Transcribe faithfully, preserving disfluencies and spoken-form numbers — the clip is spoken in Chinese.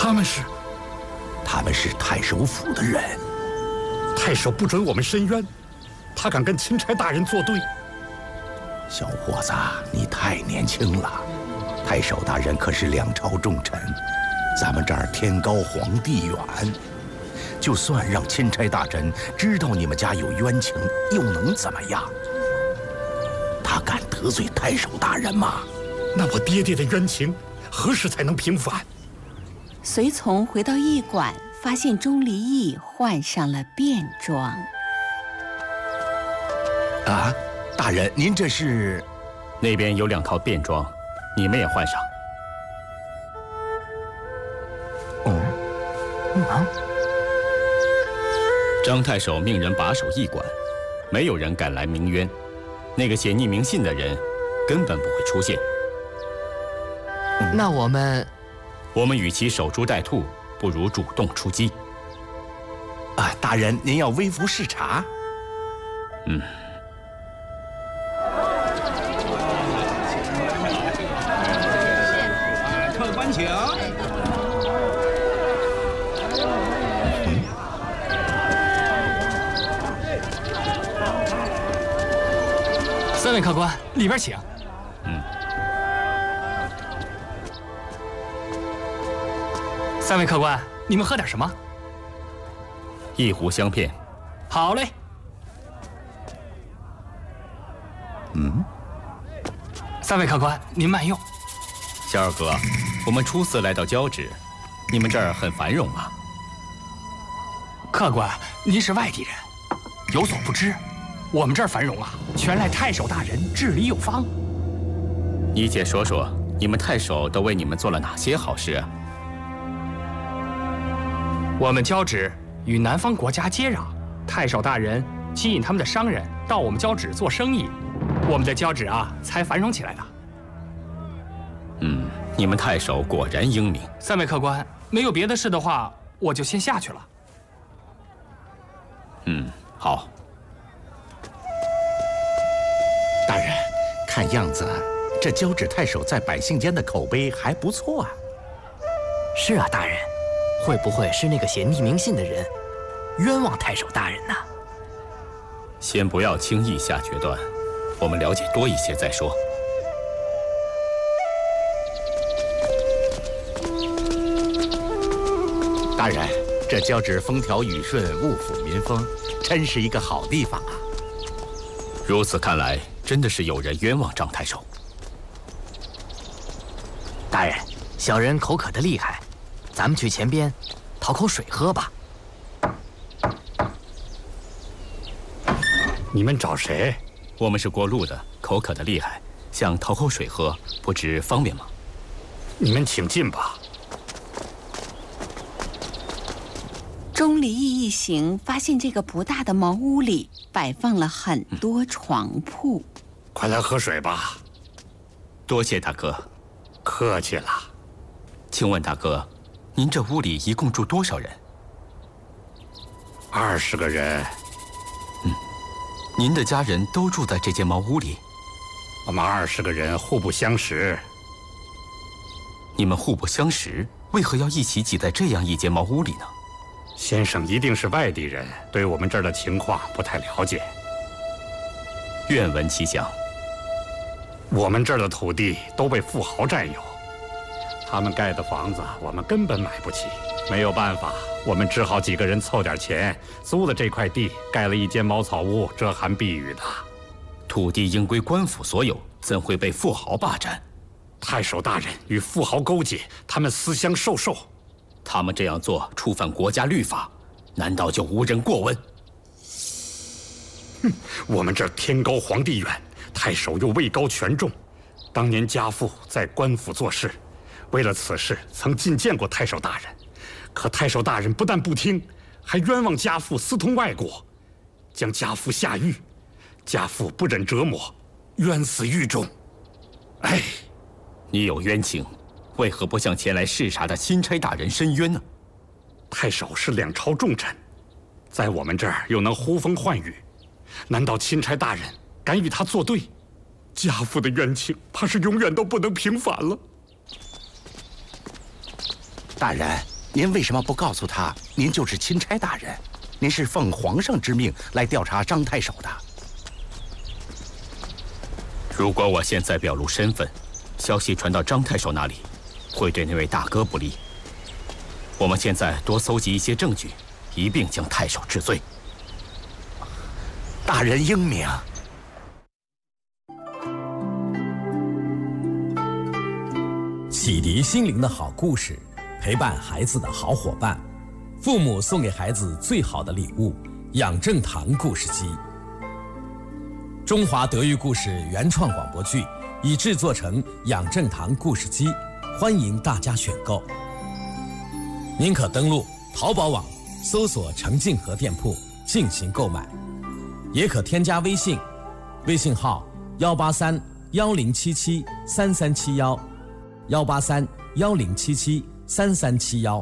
他们是， 他们是太守府的人。 太守不准我们申冤，他敢跟钦差大人作对。 小伙子，你太年轻了。太守大人可是两朝重臣，咱们这儿天高皇帝远，就算让钦差大人知道你们家有冤情，又能怎么样？他敢得罪太守大人吗？ 那我爹爹的冤情何时才能平反？ 随从回到驿馆，发现钟离义换上了便装。 啊，大人，您这是？ 那边有两套便装，你们也换上。 哦， 啊！ 张太守命人把守驿馆，没有人敢来鸣冤。那个写匿名信的人根本不会出现。 那我们， 我们与其守株待兔，不如主动出击。 啊，大人，您要微服视察？ 嗯。 客官请。 嗯。 三位客官，里边请。 嗯。 三位客官，你们喝点什么？ 一壶香片。 好嘞。 嗯。 三位客官，您慢用。 小二哥，我们初次来到交趾，你们这儿很繁荣啊。 客官，您是外地人，有所不知，我们这儿繁荣啊，全赖太守大人治理有方。 你且说说，你们太守都为你们做了哪些好事啊？ 我们交趾与南方国家接壤，太守大人吸引他们的商人到我们交趾做生意，我们的交趾啊才繁荣起来的。 嗯，你们太守果然英明。 三位客官，没有别的事的话，我就先下去了。 嗯，好。 大人，看样子这交趾太守在百姓间的口碑还不错啊。 是啊，大人，会不会是那个写匿名信的人冤枉太守大人呢？ 先不要轻易下决断，我们了解多一些再说。 大人，这交趾风调雨顺，物阜民丰，真是一个好地方啊。 如此看来，真的是有人冤枉张太守。 大人，小人口渴得厉害，咱们去前边讨口水喝吧。 你们找谁？ 我们是过路的，口渴得厉害，想讨口水喝，不知方便吗？ 你们请进吧。 钟离义一行发现这个不大的茅屋里摆放了很多床铺。 嗯、快来喝水吧。 多谢大哥。 客气了。 请问大哥，您这屋里一共住多少人？ 二十个人。 嗯，您的家人都住在这间茅屋里？ 我们二十个人互不相识。 你们互不相识，为何要一起挤在这样一间茅屋里呢？ 先生一定是外地人，对我们这儿的情况不太了解。 愿闻其详。 我们这儿的土地都被富豪占有，他们盖的房子我们根本买不起，没有办法，我们只好几个人凑点钱，租了这块地，盖了一间茅草屋，遮寒避雨的。 土地应归官府所有，怎会被富豪霸占？ 太守大人与富豪勾结，他们私相授受。 他们这样做触犯国家律法，难道就无人过问？ 哼，我们这儿天高皇帝远，太守又位高权重。当年家父在官府做事，为了此事曾觐见过太守大人，可太守大人不但不听，还冤枉家父私通外国，将家父下狱。家父不忍折磨，冤死狱中。哎， 你有冤情，为何不向前来视察的钦差大人申冤呢？ 太守是两朝重臣，在我们这儿又能呼风唤雨，难道钦差大人敢与他作对？家父的冤情怕是永远都不能平反了。 大人， 您为什么不告诉他，您就是钦差大人，您是奉皇上之命来调查张太守的？ 如果我现在表露身份，消息传到张太守那里，会对那位大哥不利。我们现在多搜集一些证据，一并将太守治罪。 大人英明。 启迪心灵的好故事，陪伴孩子的好伙伴，父母送给孩子最好的礼物——养正堂故事机。中华德育故事原创广播剧已制作成养正堂故事机，欢迎大家选购。您可登录淘宝网搜索程静和店铺进行购买，也可添加微信，微信号幺八三幺零七七三三七幺，幺八三幺零七七三三七幺。